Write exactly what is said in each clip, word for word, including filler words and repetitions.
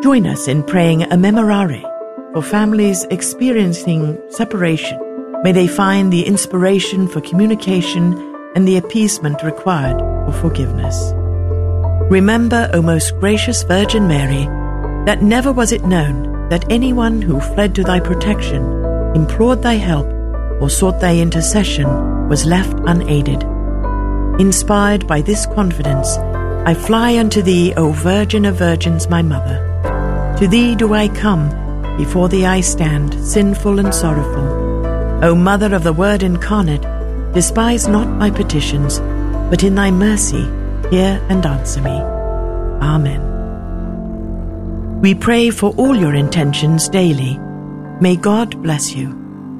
Join us in praying a memorare for families experiencing separation. May they find the inspiration for communication and the appeasement required for forgiveness. Remember, O most gracious Virgin Mary, that never was it known that anyone who fled to thy protection, implored thy help, or sought thy intercession was left unaided. Inspired by this confidence, I fly unto thee, O Virgin of Virgins, my Mother. To thee do I come, before thee I stand, sinful and sorrowful. O Mother of the Word incarnate, despise not my petitions, but in thy mercy hear and answer me. Amen. We pray for all your intentions daily. May God bless you.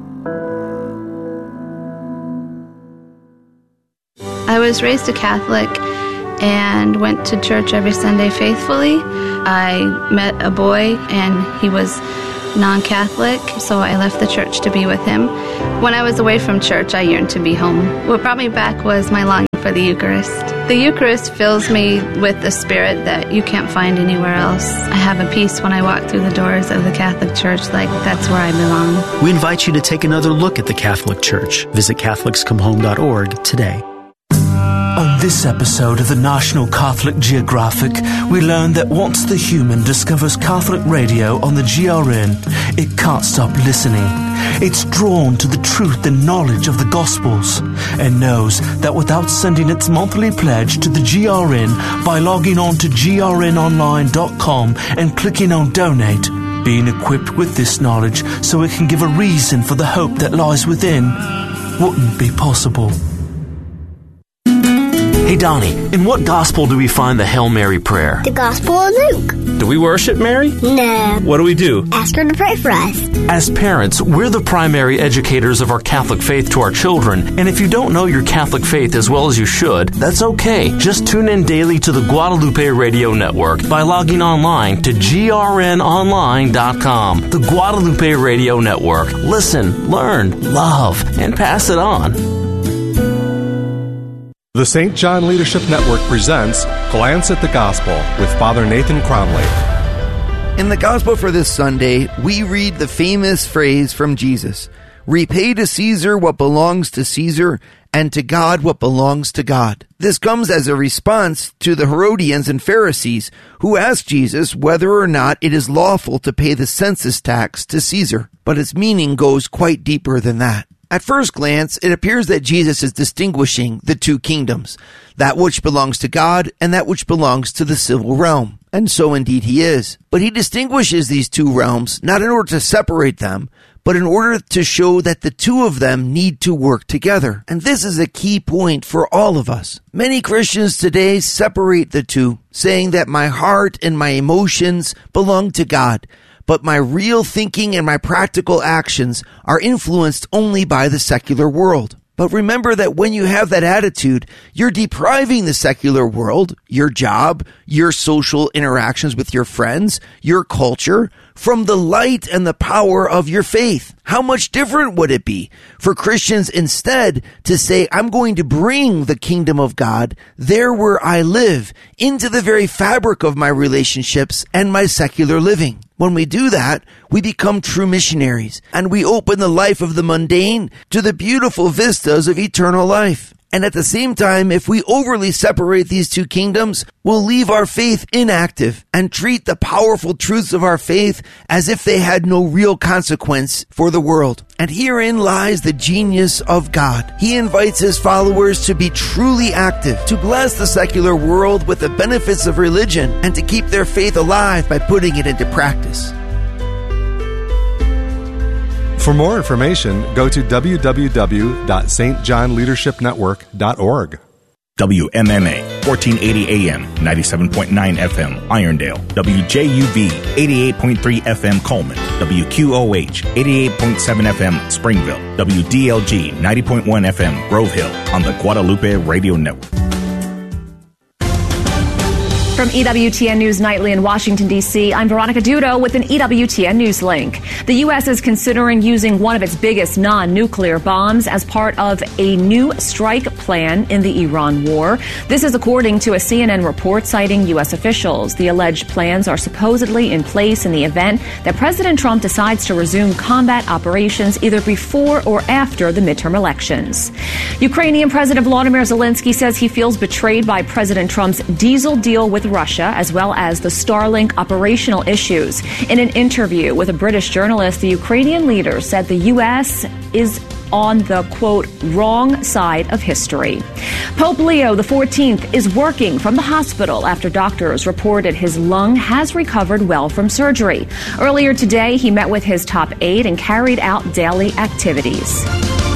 I was raised a Catholic and went to church every Sunday faithfully. I met a boy and he was non-Catholic, so I left the church to be with him. When I was away from church, I yearned to be home. What brought me back was my longing for the Eucharist. The Eucharist fills me with a spirit that you can't find anywhere else. I have a peace when I walk through the doors of the Catholic Church, like that's where I belong. We invite you to take another look at the Catholic Church. Visit Catholics Come Home dot org today. On this episode of the National Catholic Geographic, we learn that once the human discovers Catholic radio on the G R N, it can't stop listening. It's drawn to the truth and knowledge of the Gospels and knows that without sending its monthly pledge to the G R N by logging on to G R N online dot com and clicking on Donate, being equipped with this knowledge so it can give a reason for the hope that lies within wouldn't be possible. Hey Donnie, in what gospel do we find the Hail Mary prayer? The Gospel of Luke. Do we worship Mary? No. What do we do? Ask her to pray for us. As parents, we're the primary educators of our Catholic faith to our children, and if you don't know your Catholic faith as well as you should, that's okay. Just tune in daily to the Guadalupe Radio Network by logging online to G R N online dot com. The Guadalupe Radio Network. Listen, learn, love, and pass it on. The Saint John Leadership Network presents Glance at the Gospel with Father Nathan Cromley. In the Gospel for this Sunday, we read the famous phrase from Jesus, "Repay to Caesar what belongs to Caesar, and to God what belongs to God." This comes as a response to the Herodians and Pharisees who asked Jesus whether or not it is lawful to pay the census tax to Caesar. But its meaning goes quite deeper than that. At first glance, it appears that Jesus is distinguishing the two kingdoms, that which belongs to God and that which belongs to the civil realm. And so indeed he is. But he distinguishes these two realms not in order to separate them, but in order to show that the two of them need to work together. And this is a key point for all of us. Many Christians today separate the two, saying that my heart and my emotions belong to God, but my real thinking and my practical actions are influenced only by the secular world. But remember that when you have that attitude, you're depriving the secular world, your job, your social interactions with your friends, your culture, from the light and the power of your faith. How much different would it be for Christians instead to say, I'm going to bring the kingdom of God there where I live, into the very fabric of my relationships and my secular living. When we do that, we become true missionaries, and we open the life of the mundane to the beautiful vistas of eternal life. And at the same time, if we overly separate these two kingdoms, we'll leave our faith inactive and treat the powerful truths of our faith as if they had no real consequence for the world. And herein lies the genius of God. He invites his followers to be truly active, to bless the secular world with the benefits of religion, and to keep their faith alive by putting it into practice. For more information, go to w w w dot s t john leadership network dot org. W M M A, fourteen eighty A M, ninety-seven point nine F M, Irondale. W J U V, eighty-eight point three F M, Coleman. W Q O H, eighty-eight point seven F M, Springville. W D L G, ninety point one F M, Grove Hill, on the Guadalupe Radio Network. From E W T N News Nightly in Washington, D C, I'm Veronica Dudo with an E W T N News link. The U S is considering using one of its biggest non-nuclear bombs as part of a new strike plan in the Iran war. This is according to a C N N report citing U S officials. The alleged plans are supposedly in place in the event that President Trump decides to resume combat operations either before or after the midterm elections. Ukrainian President Volodymyr Zelensky says he feels betrayed by President Trump's diesel deal with Russia, as well as the Starlink operational issues. In an interview with a British journalist, the Ukrainian leader said the U S is on the, quote, wrong side of history. Pope Leo the fourteenth is working from the hospital after doctors reported his lung has recovered well from surgery. Earlier today, he met with his top aide and carried out daily activities.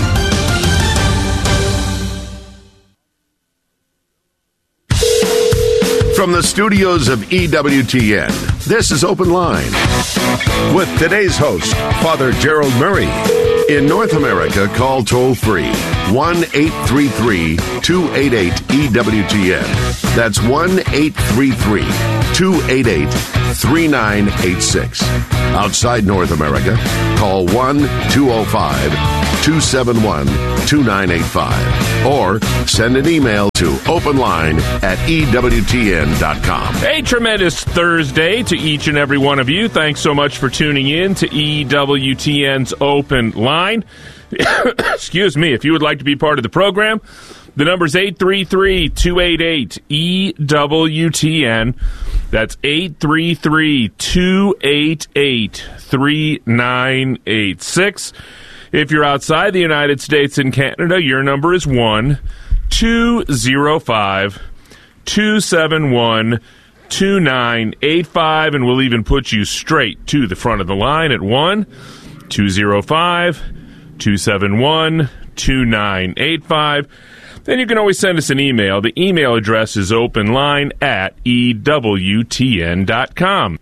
From the studios of E W T N, this is Open Line with today's host, Father Gerald Murray. In North America, call toll-free one eight three three, two eight eight, E W T N. That's one eight three three, two eight eight, three nine eight six. Outside North America, call one two oh five, two seven one, two nine eight five or send an email to openline at E W T N dot com. A tremendous Thursday to each and every one of you. Thanks so much for tuning in to E W T N's Open Line. Excuse me. If you would like to be part of the program, the number's eight three three, two eight eight, E W T N. That's eight three three, two eight eight, three nine eight six. If you're outside the United States and Canada, your number is one two oh five, two seven one, two nine eight five, and we'll even put you straight to the front of the line at one two oh five, two seven one, two nine eight five. Then you can always send us an email. The email address is openline at E W T N dot com.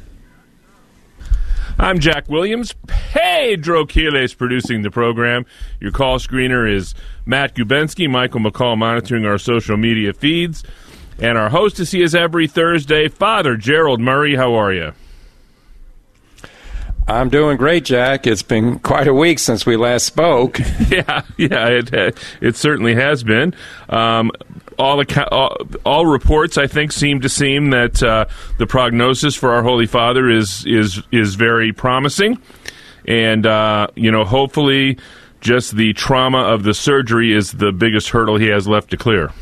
I'm Jack Williams. Pedro Quiles producing the program. Your call screener is Matt Gubensky. Michael McCall monitoring our social media feeds. And our hostess, he is every Thursday, Father Gerald Murray. How are you? I'm doing great, Jack. It's been quite a week since we last spoke. yeah, yeah, it it certainly has been. Um, all, the, all all reports, I think, seem to seem that uh, the prognosis for our Holy Father is is is very promising, and uh, you know, hopefully, just the trauma of the surgery is the biggest hurdle he has left to clear.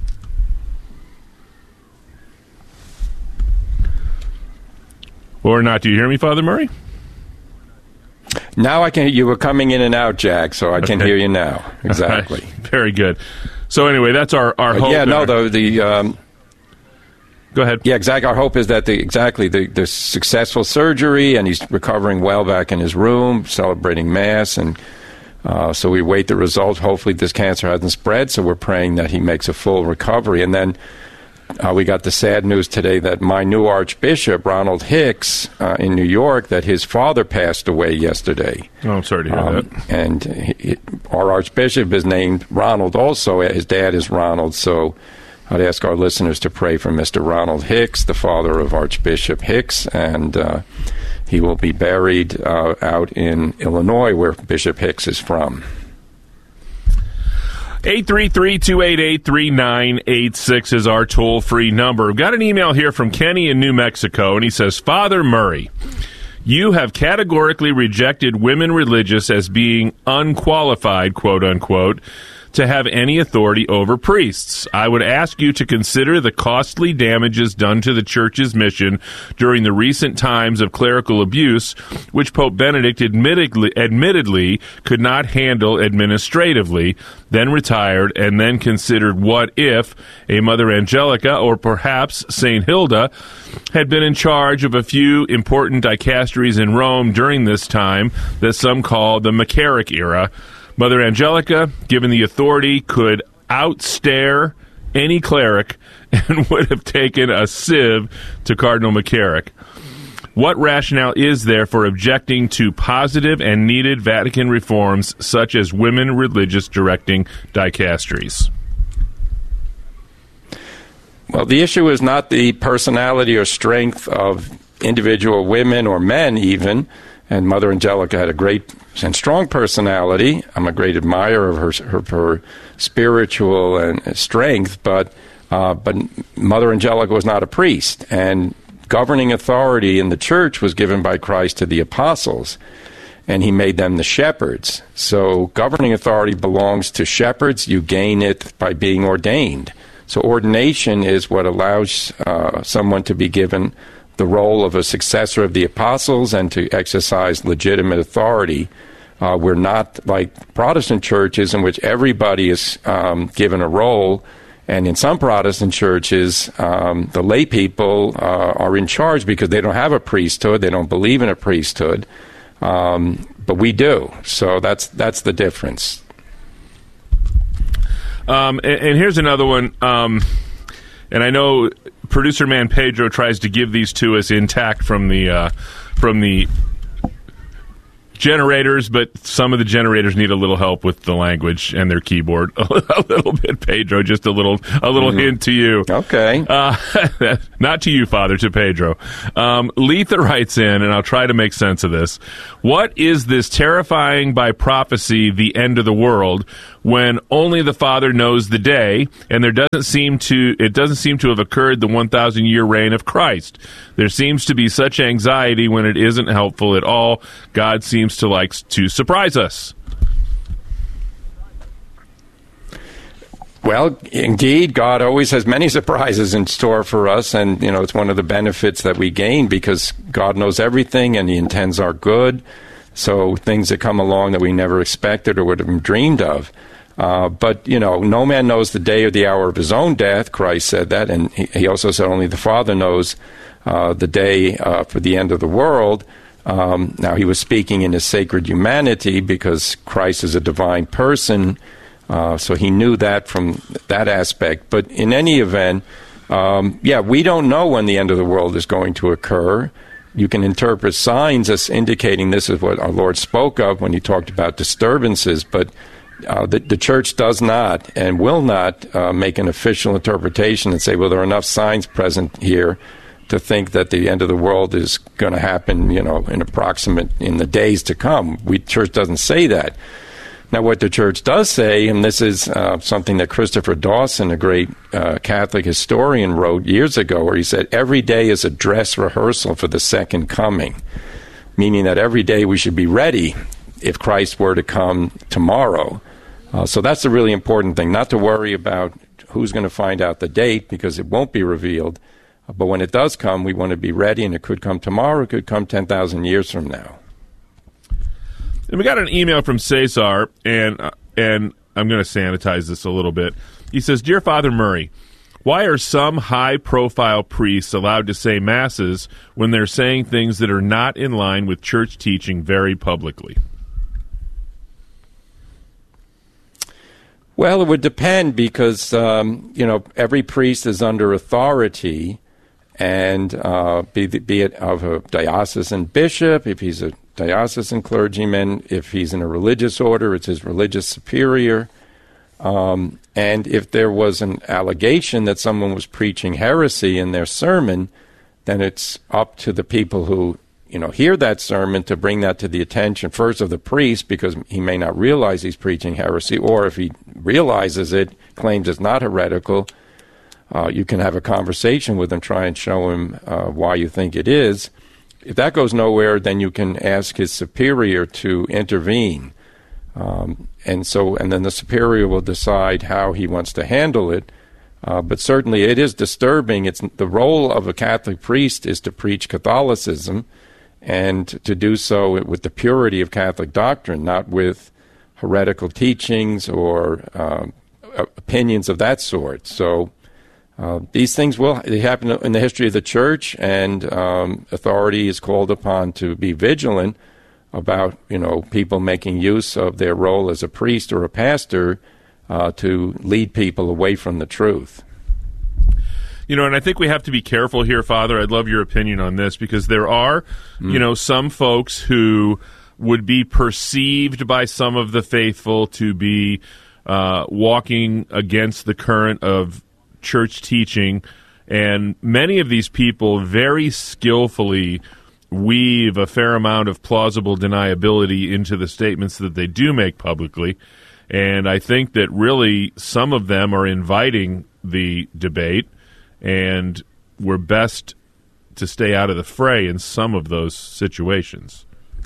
Or not? Do you hear me, Father Murray? Now I can. You were coming in and out, Jack, so I can okay. hear you now. Exactly. Right. Very good. So anyway, that's our our hope. Yeah, no, though the. Um, Go ahead. Yeah, exactly. Our hope is that the exactly the, the successful surgery, and he's recovering well back in his room, celebrating Mass, and uh, so we wait the result. Hopefully, this cancer hasn't spread, so we're praying that he makes a full recovery, and then. Uh, we got the sad news today that my new Archbishop, Ronald Hicks, uh, in New York, that his father passed away yesterday. Oh, I'm sorry to hear um, that. And he, he, our Archbishop is named Ronald also. His dad is Ronald. So I'd ask our listeners to pray for Mister Ronald Hicks, the father of Archbishop Hicks, and uh, he will be buried uh, out in Illinois, where Bishop Hicks is from. eight three three, two eight eight, three nine eight six is our toll-free number. We've got an email here from Kenny in New Mexico, and he says, Father Murray, you have categorically rejected women religious as being unqualified, quote-unquote, to have any authority over priests. I would ask you to consider the costly damages done to the Church's mission during the recent times of clerical abuse, which Pope Benedict admittedly, admittedly could not handle administratively, then retired, and then considered what if a Mother Angelica, or perhaps Saint Hilda, had been in charge of a few important dicasteries in Rome during this time that some call the McCarrick era. Mother Angelica, given the authority, could outstare any cleric and would have taken a sieve to Cardinal McCarrick. What rationale is there for objecting to positive and needed Vatican reforms such as women religious directing dicasteries? Well, the issue is not the personality or strength of individual women or men even, and Mother Angelica had a great and strong personality. I'm a great admirer of her, her, her spiritual and strength, but uh, but Mother Angelica was not a priest, and governing authority in the church was given by Christ to the apostles, and he made them the shepherds. So governing authority belongs to shepherds. You gain it by being ordained. So ordination is what allows uh, someone to be given the role of a successor of the apostles and to exercise legitimate authority. Uh, we're not like Protestant churches in which everybody is um, given a role, and in some Protestant churches, um, the lay people uh, are in charge because they don't have a priesthood, they don't believe in a priesthood, um, but we do. So that's that's the difference. Um, and, and here's another one, um, and I know producer man Pedro tries to give these to us intact from the uh, from the generators, but some of the generators need a little help with the language and their keyboard a little bit. Pedro, just a little a little mm-hmm. hint to you. Okay. Uh, not to you, Father, to Pedro. Um, Letha writes in, and I'll try to make sense of this. What is this terrifying by prophecy, the end of the world, when only the Father knows the day, and there doesn't seem to it doesn't seem to have occurred the one thousand year reign of Christ? There seems to be such anxiety when it isn't helpful at all. God seems to like to surprise us. Well, indeed, God always has many surprises in store for us, and you know it's one of the benefits that we gain because God knows everything and He intends our good. So things that come along that we never expected or would have dreamed of. Uh, but, you know, no man knows the day or the hour of his own death. Christ said that, and he, he also said only the Father knows uh, the day uh, for the end of the world. Um, now, he was speaking in his sacred humanity because Christ is a divine person, uh, so he knew that from that aspect. But in any event, um, yeah, we don't know when the end of the world is going to occur. You can interpret signs as indicating this is what our Lord spoke of when he talked about disturbances, but uh, the, the church does not and will not uh, make an official interpretation and say, well, there are enough signs present here to think that the end of the world is going to happen, you know, in approximate, in the days to come. We church doesn't say that. Now, what the church does say, and this is uh, something that Christopher Dawson, a great uh, Catholic historian, wrote years ago, where he said, every day is a dress rehearsal for the second coming, meaning that every day we should be ready if Christ were to come tomorrow. Uh, so that's a really important thing, not to worry about who's going to find out the date, because it won't be revealed. Uh, but when it does come, we want to be ready, and it could come tomorrow, it could come ten thousand years from now. And we got an email from Cesar, and uh, and I'm going to sanitize this a little bit. He says, Dear Father Murray, why are some high-profile priests allowed to say masses when they're saying things that are not in line with church teaching very publicly? Well, it would depend because, um, you know, every priest is under authority, and uh, be, be it of a diocesan bishop, if he's a diocesan clergyman, if he's in a religious order, it's his religious superior. Um, and if there was an allegation that someone was preaching heresy in their sermon, then it's up to the people who, you know, hear that sermon to bring that to the attention first of the priest, because he may not realize he's preaching heresy, or if he realizes it, claims it's not heretical, uh, you can have a conversation with him, try and show him uh, why you think it is. If that goes nowhere, then you can ask his superior to intervene. Um, and so, and then the superior will decide how he wants to handle it. Uh, but certainly it is disturbing. It's the role of a Catholic priest is to preach Catholicism, and to do so with the purity of Catholic doctrine, not with heretical teachings or uh, opinions of that sort. So uh, these things will they happen in the history of the church, and um, authority is called upon to be vigilant about, you know, people making use of their role as a priest or a pastor uh, to lead people away from the truth. You know, and I think we have to be careful here, Father. I'd love your opinion on this, because there are, mm. you know, some folks who would be perceived by some of the faithful to be uh, walking against the current of church teaching, and many of these people very skillfully weave a fair amount of plausible deniability into the statements that they do make publicly. And I think that really some of them are inviting the debate, and we're best to stay out of the fray in some of those situations.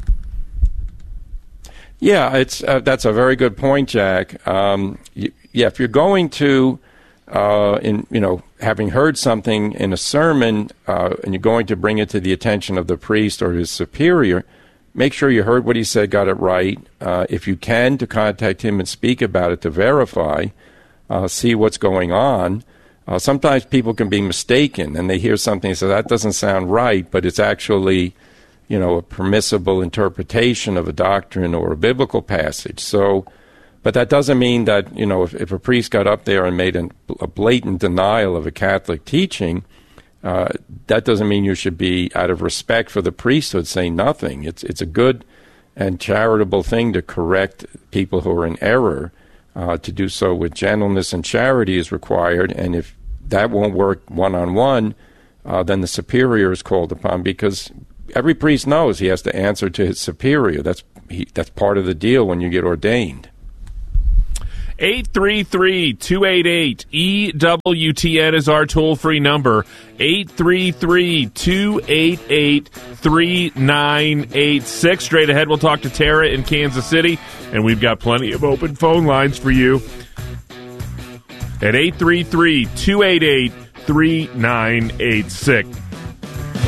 Yeah, it's uh, that's a very good point, Jack. Um, y- yeah, if you're going to, uh, in you know, having heard something in a sermon, uh, and you're going to bring it to the attention of the priest or his superior, make sure you heard what he said, got it right. Uh, if you can, to contact him and speak about it to verify, uh, see what's going on. Uh, sometimes people can be mistaken, and they hear something and say, that doesn't sound right, but it's actually, you know, a permissible interpretation of a doctrine or a biblical passage. So, but that doesn't mean that, you know, if, if a priest got up there and made an, a blatant denial of a Catholic teaching, uh, that doesn't mean you should be, out of respect for the priesthood, say nothing. It's it's a good and charitable thing to correct people who are in error. Uh, to do so with gentleness and charity is required, and if that won't work one-on-one, uh, then the superior is called upon, because every priest knows he has to answer to his superior. That's he, that's part of the deal when you get ordained. eight three three, two eight eight, E W T N is our toll-free number. eight three three, two eight eight, three nine eight six. Straight ahead, we'll talk to Tara in Kansas City, and we've got plenty of open phone lines for you at eight three three, two eight eight, three nine eight six.